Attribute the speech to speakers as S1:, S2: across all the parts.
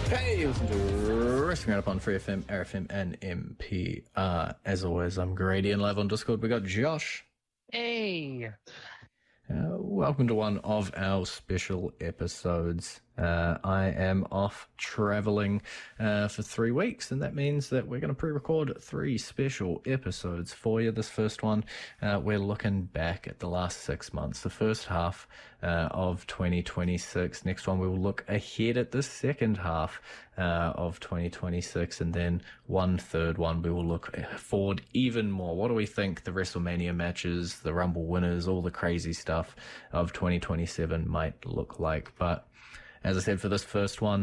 S1: Hey, listen to Wrestling Up on Free FM, RFM, and MPR. As always, I'm Grady, and live on Discord we got Josh.
S2: Hey.
S1: Welcome to one of our special episodes. I am off traveling for 3 weeks, and that means that we're going to pre-record 3 special episodes for you. This first one, we're looking back at the last 6 months, the first half of 2026. Next one, we will look ahead at the second half of 2026, and then one third one, we will look forward even more. What do we think the WrestleMania matches, the Rumble winners, all the crazy stuff of 2027 might look like? But as I said, for this first one,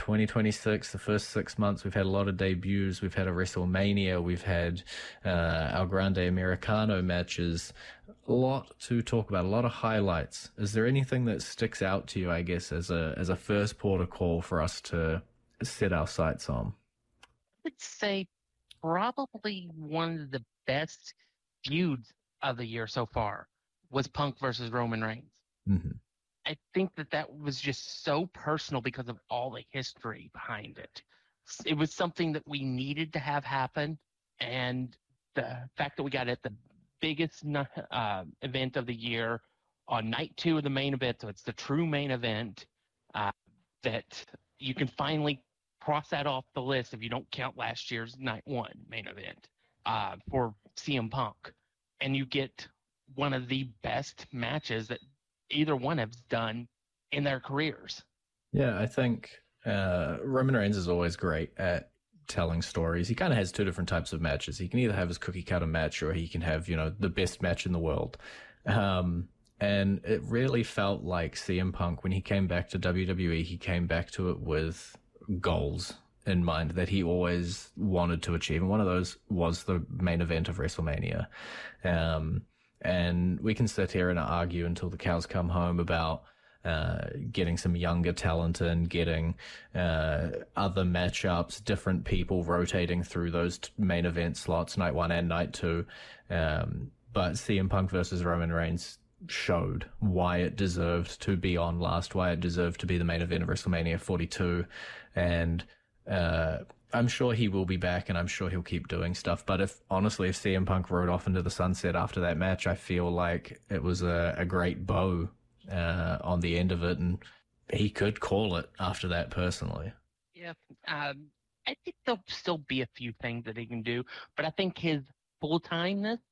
S1: 2026, the first 6 months, we've had a lot of debuts. We've had a WrestleMania. We've had our Grande Americano matches. A lot to talk about, a lot of highlights. Is there anything that sticks out to you, I guess, as a first port of call for us to set our sights on?
S2: I'd say probably one of the best feuds of the year so far was Punk versus Roman Reigns.
S1: Mm-hmm.
S2: I think that was just so personal because of all the history behind it. It was something that we needed to have happen, and the fact that we got it at the biggest event of the year on night 2 of the main event, so it's the true main event, that you can finally cross that off the list if you don't count last year's night 1 main event for CM Punk. And you get one of the best matches that either one has done in their careers.
S1: Yeah, I think Roman Reigns is always great at telling stories. He kind of has 2 different types of matches. He can either have his cookie cutter match, or he can have, the best match in the world. And it really felt like CM Punk, when he came back to WWE, he came back to it with goals in mind that he always wanted to achieve. And one of those was the main event of WrestleMania. And we can sit here and argue until the cows come home about getting some younger talent and getting other matchups, different people rotating through those main event slots, night 1 and night 2. But CM Punk versus Roman Reigns showed why it deserved to be on last, why it deserved to be the main event of WrestleMania 42. And I'm sure he will be back, and I'm sure he'll keep doing stuff. But if CM Punk rode off into the sunset after that match, I feel like it was a great bow on the end of it, and he could call it after that personally.
S2: Yeah, I think there'll still be a few things that he can do, but I think his full-timeness